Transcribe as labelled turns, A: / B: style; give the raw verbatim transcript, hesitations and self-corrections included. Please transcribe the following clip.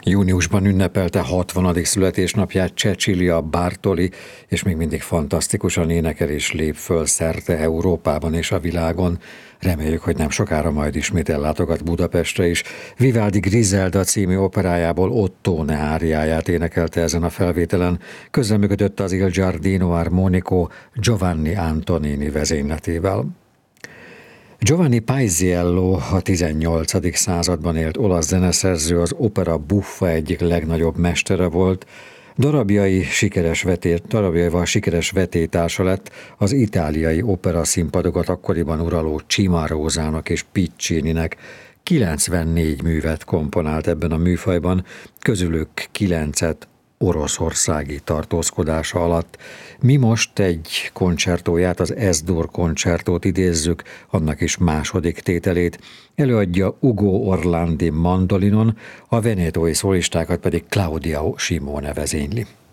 A: Júniusban ünnepelte hatvanadik születésnapját Cecilia Bartoli, és még mindig fantasztikusan énekel és lép föl szerte Európában és a világon. Reméljük, hogy nem sokára majd ismét ellátogat Budapestre is. Vivaldi Griselda című operájából Ottone áriáját énekelte ezen a felvételen. Közreműködött az Il Giardino Armonico Giovanni Antonini vezényletével. Giovanni Paisiello a tizennyolcadik században élt olasz zeneszerző, az opera buffa egyik legnagyobb mestere volt. Darabjai sikeres veté, darabjaival sikeres vetétársa lett az itáliai opera színpadokat akkoriban uraló Cimarosának és Piccininek. kilencvennégy művet komponált ebben a műfajban, közülük kilencet oroszországi tartózkodása alatt. Mi most egy koncertóját, az Es-dur koncertót idézzük, annak is második tételét. Előadja Ugo Orlandi mandolinon, a venetói szólistákat pedig Claudia Simone vezényli.